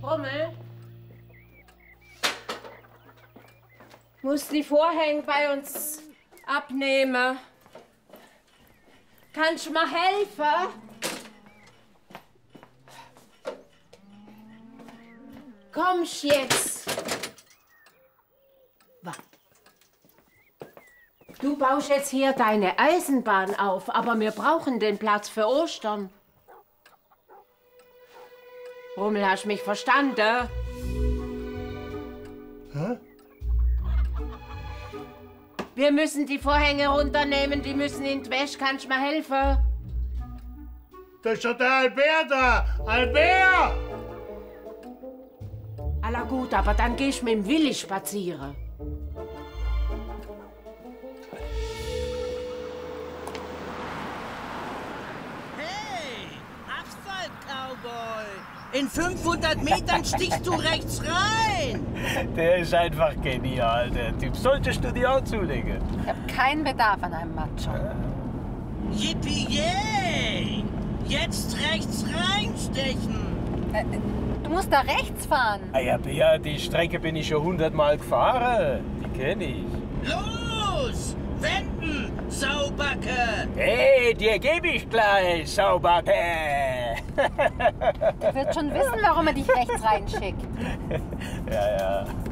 Rummel? Muss die Vorhänge bei uns abnehmen. Kannst du mir helfen? Kommst jetzt. Was? Du baust jetzt hier deine Eisenbahn auf, aber wir brauchen den Platz für Ostern. Rummel, hast du mich verstanden? Hä? Wir müssen die Vorhänge runternehmen, die müssen in die Wäsche. Kannst du mir helfen? Da ist doch der Albert da! Albert! Alla gut, aber dann gehst du mit dem Willi spazieren. Hey, Asphalt-Cowboy! In 500 Metern stichst du rechts rein! Der ist einfach genial, der Typ. Solltest du dir auch zulegen. Ich habe keinen Bedarf an einem Macho. Yippie-yay! Jetzt rechts reinstechen! Du musst da rechts fahren. Ah ja, Bea, die Strecke bin ich schon 100-mal gefahren. Die kenne ich. Los! Wenden, Saubacke! Hey, dir gebe ich gleich, Saubacke! Der wird schon wissen, warum er dich rechts reinschickt. Ja, ja.